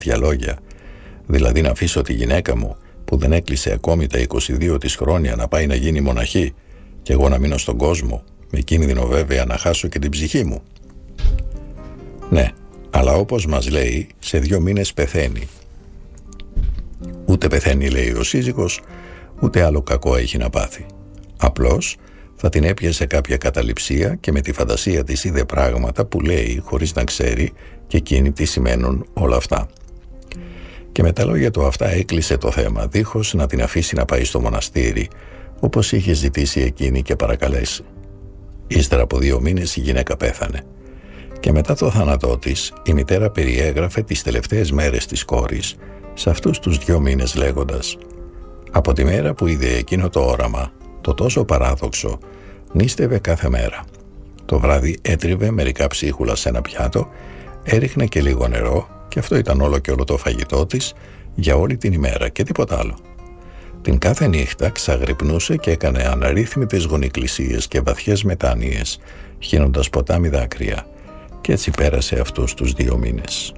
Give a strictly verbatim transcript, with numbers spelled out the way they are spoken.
για λόγια. Δηλαδή να αφήσω τη γυναίκα μου που δεν έκλεισε ακόμη τα είκοσι δύο της χρόνια να πάει να γίνει μοναχή και εγώ να μείνω στον κόσμο, με κίνδυνο βέβαια να χάσω και την ψυχή μου. Ναι, αλλά όπως μας λέει, σε δύο μήνες πεθαίνει. Ούτε πεθαίνει, λέει ο σύζυγος, ούτε άλλο κακό έχει να πάθει. Απλώς θα την έπιασε κάποια καταληψία και με τη φαντασία της είδε πράγματα που λέει χωρίς να ξέρει και εκείνη τι σημαίνουν όλα αυτά. Και με τα λόγια του αυτά έκλεισε το θέμα, δίχως να την αφήσει να πάει στο μοναστήρι, όπως είχε ζητήσει εκείνη και παρακαλέσει. Ύστερα από δύο μήνες η γυναίκα πέθανε. Και μετά το θάνατό της, η μητέρα περιέγραφε τις τελευταίες μέρες της κόρης σε αυτούς τους δύο μήνες λέγοντας: «Από τη μέρα που είδε εκείνο το όραμα, το τόσο παράδοξο, νίστευε κάθε μέρα. Το βράδυ έτριβε μερικά ψίχουλα σε ένα πιάτο, έριχνε και λίγο νερό και αυτό ήταν όλο και όλο το φαγητό της για όλη την ημέρα και τίποτα άλλο. Την κάθε νύχτα ξαγρυπνούσε και έκανε αναρρύθμιτες γονικλησίες και βαθιές μετάνοιες, χύνοντας ποτάμι δάκρυα, και έτσι πέρασε αυτούς τους δύο μήνες».